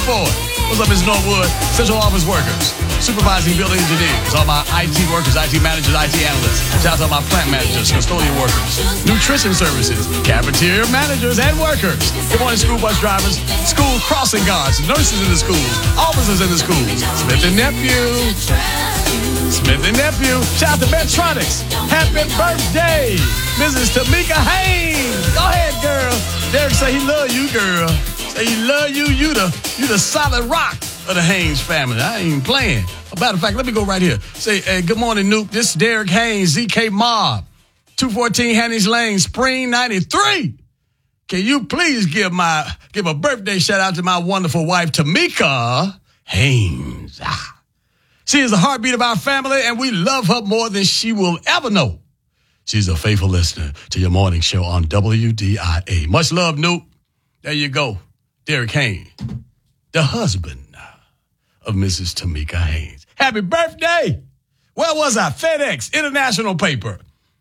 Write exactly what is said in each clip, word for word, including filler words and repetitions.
Ford. What's up, Miz Norwood? Central office workers, supervising building engineers, all my I T workers, I T managers, I T analysts. Shout out to all my plant managers, custodial workers, nutrition services, cafeteria managers, and workers. Good morning, school bus drivers, school crossing guards, nurses in the schools, officers in the schools, Smith and Nephew. Smith and Nephew. Shout out to Medtronics. Happy birthday, Missus Tamika Haynes. Go ahead, girl. Derek say he love you, girl. Say he love you. You the, you the solid rock of the Haynes family. I ain't even playing. A matter of fact, let me go right here. Say, hey, good morning, Noop. This is Derek Haynes, Z K Mob, two fourteen Hannings Lane, Spring ninety-three. Can you please give my give a birthday shout out to my wonderful wife, Tamika Haynes. Ah. She is the heartbeat of our family, and we love her more than she will ever know. She's a faithful listener to your morning show on W D I A. Much love, Noop. There you go. Derek Haynes, the husband of Missus Tamika Haynes. Happy birthday. Where was I? FedEx, International Paper,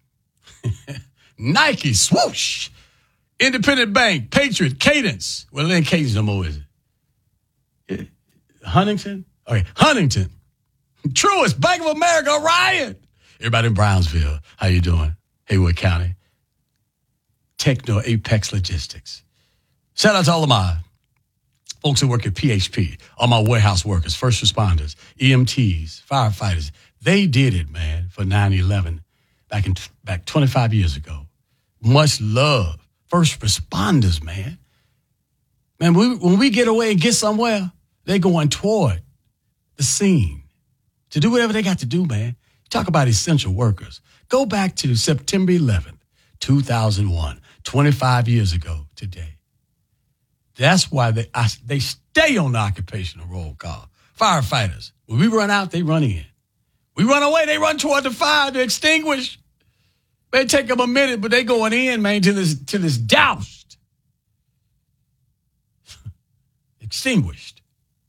Nike, swoosh, Independent Bank, Patriot, Cadence. Well, it ain't Cadence no more, is it? Huntington? Okay, Huntington. Truist, Bank of America, Orion. Everybody in Brownsville, how you doing? Haywood County. Techno Apex Logistics. Shout out to all of my folks who work at P H P, all my warehouse workers, first responders, E M Ts, firefighters. They did it, man, for nine eleven back in back twenty-five years ago. Much love. First responders, man. Man, we, when we get away and get somewhere, they're going toward the scene to do whatever they got to do, man. Talk about essential workers. Go back to September eleventh, two thousand one, twenty-five years ago today. That's why they I, they stay on the occupational roll call. Firefighters, when we run out, they run in. We run away, they run toward the fire to extinguish. May take them a minute, but they going in, man, to this, to this doused. Extinguished.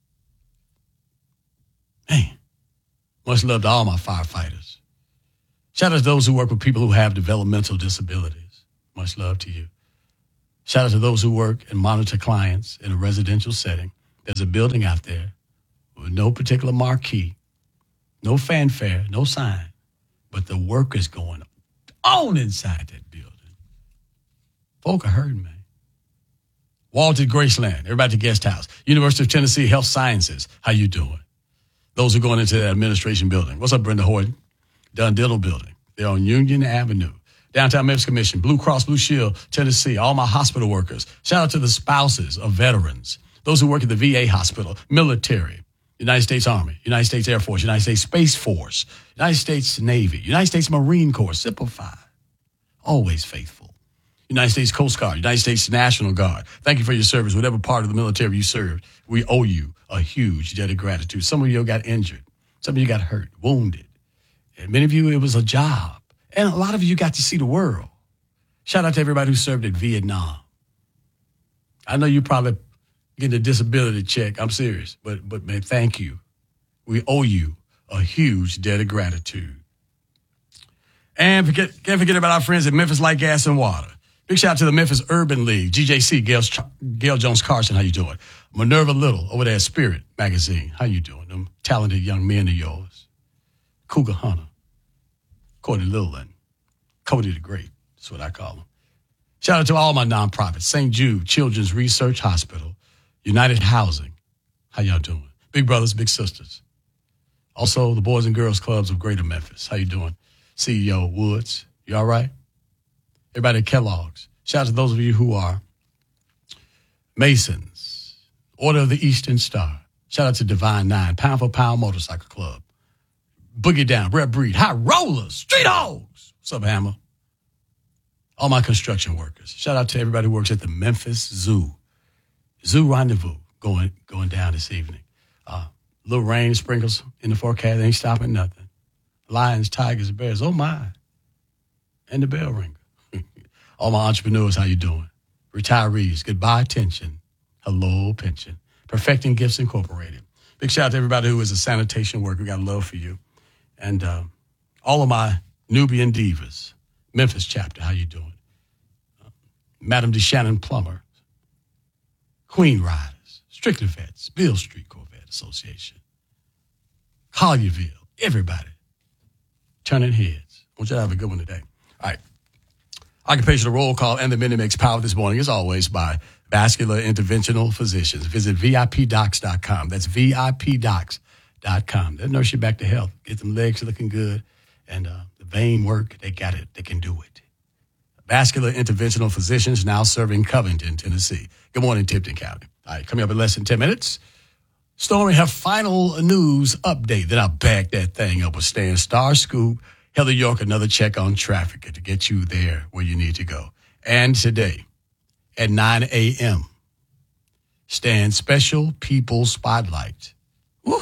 Man, much love to all my firefighters. Shout out to those who work with people who have developmental disabilities. Much love to you. Shout out to those who work and monitor clients in a residential setting. There's a building out there with no particular marquee, no fanfare, no sign, but the work is going on inside that building. Folk are hurting, man. Walter Graceland, everybody at the guest house. University of Tennessee Health Sciences, how you doing? Those who are going into that administration building. What's up, Brenda Horton? Dunn Dental Building. They're on Union Avenue. Downtown Memphis Commission, Blue Cross Blue Shield, Tennessee, all my hospital workers. Shout out to the spouses of veterans, those who work at the V A hospital, military, United States Army, United States Air Force, United States Space Force, United States Navy, United States Marine Corps, simplified, always faithful. United States Coast Guard, United States National Guard. Thank you for your service. Whatever part of the military you served, we owe you a huge debt of gratitude. Some of you got injured. Some of you got hurt, wounded. And many of you, it was a job. And a lot of you got to see the world. Shout out to everybody who served at Vietnam. I know you probably getting a disability check. I'm serious. But, but man, thank you. We owe you a huge debt of gratitude. And forget, can't forget about our friends at Memphis Light, Gas, and Water. Big shout out to the Memphis Urban League, G J C, Gail, Gail Jones-Carson, how you doing? Minerva Little over there at Spirit Magazine, how you doing? Them talented young men of yours. Cougar Hunter. Cody Little and Cody the Great. That's what I call them. Shout out to all my nonprofits. Saint Jude Children's Research Hospital, United Housing. How y'all doing? Big brothers, big sisters. Also, the Boys and Girls Clubs of Greater Memphis. How you doing? C E O Woods, you all right? Everybody at Kellogg's. Shout out to those of you who are Masons, Order of the Eastern Star. Shout out to Divine Nine, Pound for Pound Motorcycle Club. Boogie Down, Red Breed, High Rollers, Street Hogs. What's up, Hammer? All my construction workers. Shout out to everybody who works at the Memphis Zoo. Zoo Rendezvous going going down this evening. Uh, little rain, sprinkles in the forecast. Ain't stopping nothing. Lions, tigers, bears. Oh, my. And the bell ringer. All my entrepreneurs, how you doing? Retirees, goodbye pension. Hello pension. Perfecting Gifts Incorporated. Big shout out to everybody who is a sanitation worker. We got love for you. And uh, all of my Nubian divas. Memphis chapter, how you doing? Uh, Madam DeShannon Plummer. Queen Riders. Strictly Vets, Beale Street Corvette Association, Collierville, everybody turning heads. I want you to have a good one today. All right. Occupational roll call and the Mini Mix powered this morning, as always, by Vascular Interventional Physicians. Visit V I P docs dot com. That's V I P docs dot com. They'll nurse you back to health. Get them legs looking good. And uh, the vein work, they got it. They can do it. Vascular Interventional Physicians, now serving Covington, Tennessee. Good morning, Tipton County. All right, coming up in less than ten minutes. Stormy, have final news update. Then I'll back that thing up with Stan Star Scoop. Heather York, another check on traffic to get you there where you need to go. And today at nine a.m., Stan Special People Spotlight. Woo!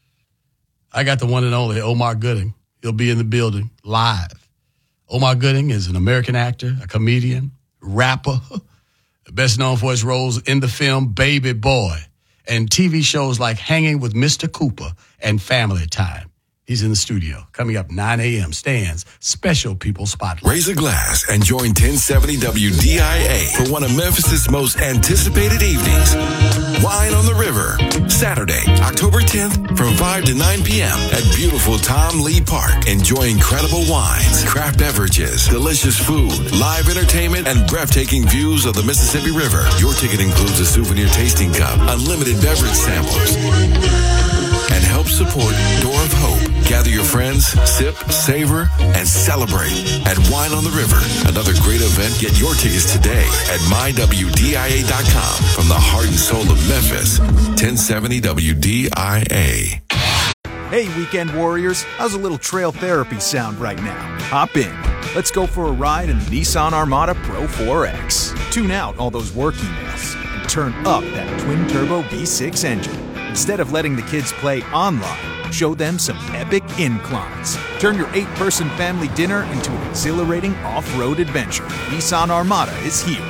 I got the one and only Omar Gooding. He'll be in the building live. Omar Gooding is an American actor, a comedian, rapper, best known for his roles in the film Baby Boy and T V shows like Hanging with Mister Cooper and Family Time. He's in the studio. Coming up nine a.m. Stan's Special People Spotlight. Raise a glass and join ten seventy W D I A for one of Memphis's most anticipated evenings. Wine on the River. Saturday, October tenth from five to nine p.m. at beautiful Tom Lee Park. Enjoy incredible wines, craft beverages, delicious food, live entertainment, and breathtaking views of the Mississippi River. Your ticket includes a souvenir tasting cup, unlimited beverage samplers, and help support Door of Hope. Gather your friends, sip, savor, and celebrate at Wine on the River. Another great event. Get your tickets today at my w d i a dot com. From the heart and soul of Memphis, ten seventy W D I A. Hey, weekend warriors. How's a little trail therapy sound right now? Hop in. Let's go for a ride in the Nissan Armada Pro four X. Tune out all those work emails and turn up that twin-turbo V six engine. Instead of letting the kids play online, show them some epic inclines. Turn your eight-person family dinner into an exhilarating off-road adventure. Nissan Armada is here.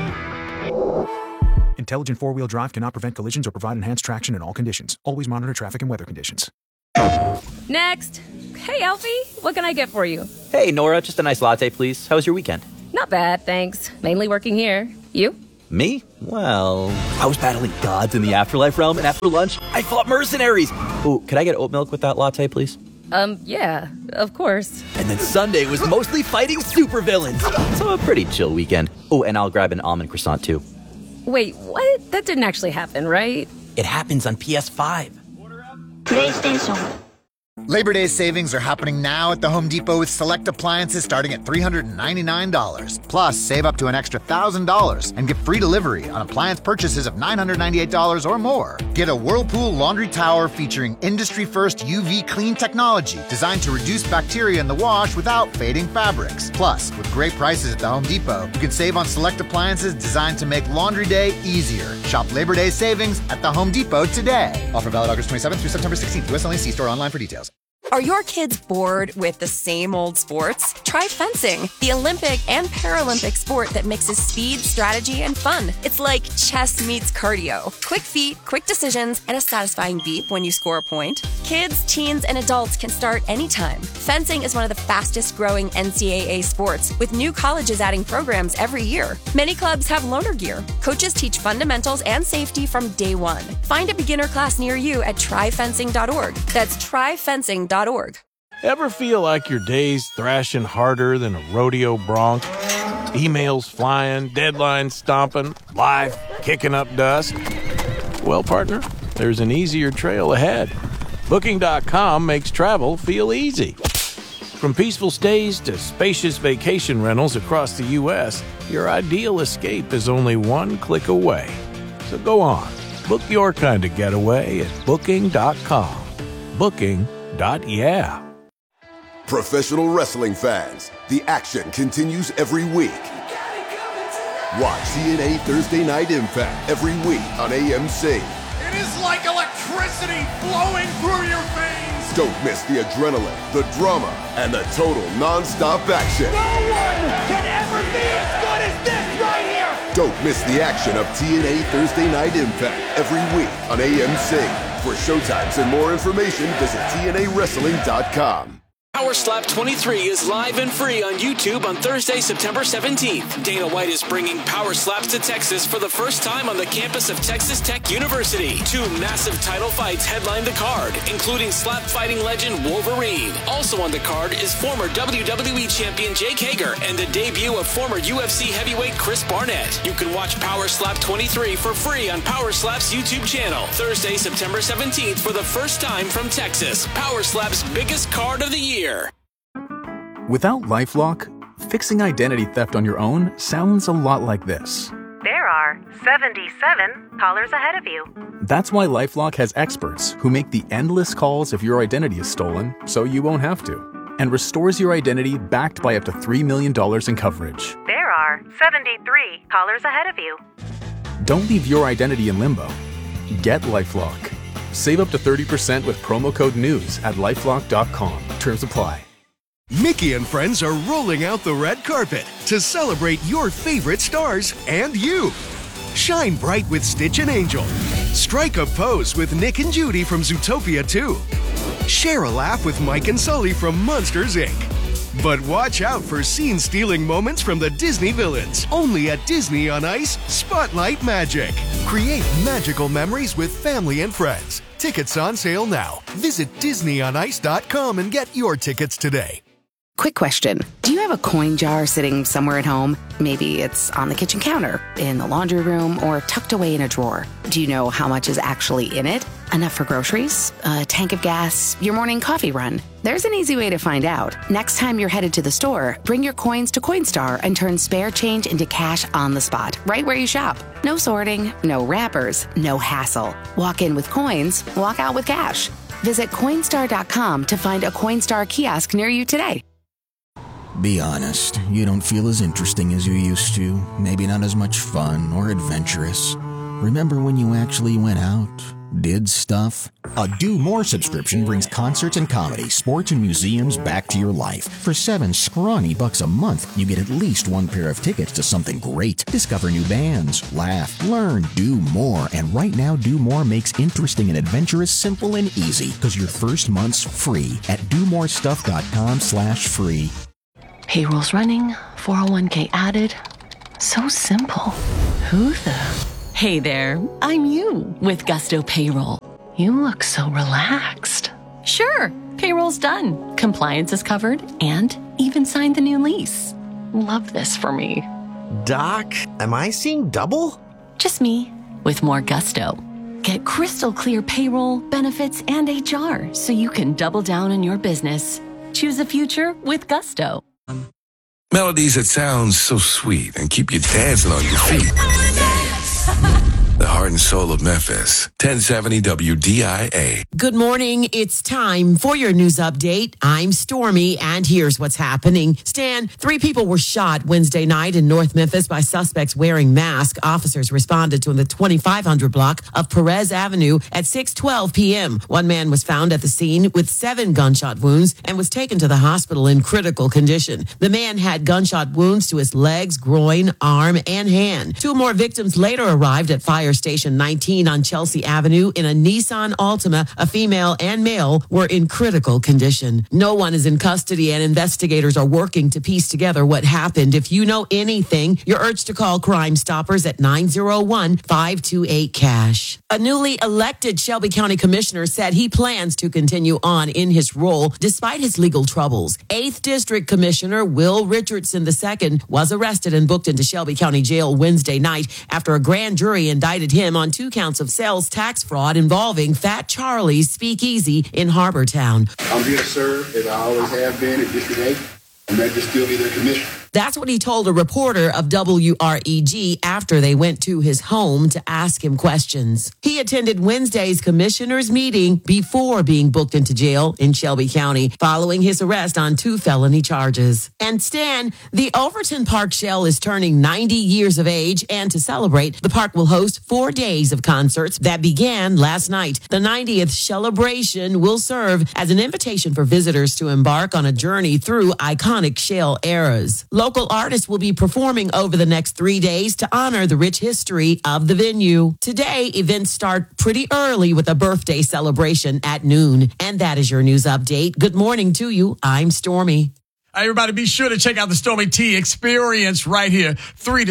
Intelligent four-wheel drive cannot prevent collisions or provide enhanced traction in all conditions. Always monitor traffic and weather conditions. Next. Hey, Alfie. What can I get for you? Hey, Nora. Just a nice latte, please. How was your weekend? Not bad, thanks. Mainly working here. You? Me? Well, I was battling gods in the afterlife realm, and after lunch, I fought mercenaries. Ooh, could I get oat milk with that latte, please? Um, yeah, of course. And then Sunday was mostly fighting supervillains. So a pretty chill weekend. Oh, and I'll grab an almond croissant, too. Wait, what? That didn't actually happen, right? It happens on P S five. PlayStation. Labor Day savings are happening now at the Home Depot with select appliances starting at three hundred ninety-nine dollars. Plus, save up to an extra one thousand dollars and get free delivery on appliance purchases of nine hundred ninety-eight dollars or more. Get a Whirlpool laundry tower featuring industry-first U V clean technology designed to reduce bacteria in the wash without fading fabrics. Plus, with great prices at the Home Depot, you can save on select appliances designed to make laundry day easier. Shop Labor Day savings at the Home Depot today. Offer valid August twenty-seventh through September sixteenth. U S only. See store online for details. Are your kids bored with the same old sports? Try fencing, the Olympic and Paralympic sport that mixes speed, strategy, and fun. It's like chess meets cardio. Quick feet, quick decisions, and a satisfying beep when you score a point. Kids, teens, and adults can start anytime. Fencing is one of the fastest growing N C double A sports, with new colleges adding programs every year. Many clubs have loaner gear. Coaches teach fundamentals and safety from day one. Find a beginner class near you at try fencing dot org. That's try fencing dot org. Ever feel like your day's thrashing harder than a rodeo bronc? Emails flying, deadlines stomping, life kicking up dust? Well, partner, there's an easier trail ahead. Booking dot com makes travel feel easy. From peaceful stays to spacious vacation rentals across the U S, your ideal escape is only one click away. So go on, book your kind of getaway at Booking dot com. Booking. Dot yeah. Professional wrestling fans, the action continues every week. Watch T N A Thursday Night Impact every week on A M C. It is like electricity flowing through your veins. Don't miss the adrenaline, the drama, and the total non-stop action. No one can ever be as good as this right here. Don't miss the action of T N A Thursday Night Impact every week on A M C. For showtimes and more information, visit T N A wrestling dot com. Power Slap twenty-three is live and free on YouTube on Thursday, September seventeenth. Dana White is bringing Power Slaps to Texas for the first time on the campus of Texas Tech University. Two massive title fights headline the card, including slap fighting legend Wolverine. Also on the card is former W W E champion Jake Hager and the debut of former U F C heavyweight Chris Barnett. You can watch Power Slap twenty-three for free on Power Slap's YouTube channel. Thursday, September seventeenth for the first time from Texas. Power Slap's biggest card of the year. Without LifeLock, fixing identity theft on your own sounds a lot like this. There are seventy-seven callers ahead of you. That's why LifeLock has experts who make the endless calls if your identity is stolen, so you won't have to, and restores your identity backed by up to three million dollars in coverage. There are seventy-three callers ahead of you. Don't leave your identity in limbo. Get LifeLock. Save up to thirty percent with promo code NEWS at lifelock dot com. Terms apply. Mickey and friends are rolling out the red carpet to celebrate your favorite stars and you. Shine bright with Stitch and Angel. Strike a pose with Nick and Judy from Zootopia two. Share a laugh with Mike and Sully from Monsters, Incorporated. But watch out for scene-stealing moments from the Disney villains. Only at Disney on Ice Spotlight Magic. Create magical memories with family and friends. Tickets on sale now. Visit disney on ice dot com and get your tickets today. Quick question. Do you have a coin jar sitting somewhere at home? Maybe it's on the kitchen counter, in the laundry room, or tucked away in a drawer. Do you know how much is actually in it? Enough for groceries, a tank of gas, your morning coffee run? There's an easy way to find out. Next time you're headed to the store, bring your coins to Coinstar and turn spare change into cash on the spot, right where you shop. No sorting, no wrappers, no hassle. Walk in with coins, walk out with cash. Visit Coinstar dot com to find a Coinstar kiosk near you today. Be honest, you don't feel as interesting as you used to. Maybe not as much fun or adventurous. Remember when you actually went out? Did stuff? A Do More subscription brings concerts and comedy, sports and museums back to your life. For seven scrawny bucks a month, you get at least one pair of tickets to something great. Discover new bands, laugh, learn, do more. And right now, Do More makes interesting and adventurous simple and easy, because your first month's free at do more stuff dot com slash free. Payroll's running, four oh one k added. So simple. Who the... Hey there, I'm you with Gusto Payroll. You look so relaxed. Sure, payroll's done. Compliance is covered and even signed the new lease. Love this for me. Doc, am I seeing double? Just me with more gusto. Get crystal clear payroll, benefits, and H R so you can double down on your business. Choose a future with Gusto. Melodies that sound so sweet and keep you dancing on your feet. The heart and soul of Memphis. ten seventy W D I A. Good morning. It's time for your news update. I'm Stormy, and here's what's happening. Stan, three people were shot Wednesday night in North Memphis by suspects wearing masks. Officers responded to the twenty-five hundred block of Perez Avenue at six twelve p.m. One man was found at the scene with seven gunshot wounds and was taken to the hospital in critical condition. The man had gunshot wounds to his legs, groin, arm, and hand. Two more victims later arrived at Fire Station nineteen on Chelsea Avenue in a Nissan Altima. A female and male were in critical condition. No one is in custody, and investigators are working to piece together what happened. If you know anything, you're urged to call Crime Stoppers at nine oh one, five two eight, cash. A newly elected Shelby County Commissioner said he plans to continue on in his role despite his legal troubles. eighth District Commissioner Will Richardson the second was arrested and booked into Shelby County Jail Wednesday night after a grand jury indicted him on two counts of sales tax fraud involving Fat Charlie's Speakeasy in Harbortown. I'm here to serve, as I always have been at District eight. I'm ready to still be the commissioner. That's what he told a reporter of W R E G after they went to his home to ask him questions. He attended Wednesday's commissioners' meeting before being booked into jail in Shelby County following his arrest on two felony charges. And Stan, the Overton Park Shell is turning ninety years of age, and to celebrate, the park will host four days of concerts that began last night. The ninetieth celebration will serve as an invitation for visitors to embark on a journey through iconic Shell eras. Local artists will be performing over the next three days to honor the rich history of the venue. Today, events start pretty early with a birthday celebration at noon. And that is your news update. Good morning to you. I'm Stormy. Everybody be sure to check out the Stormy T experience right here. Three to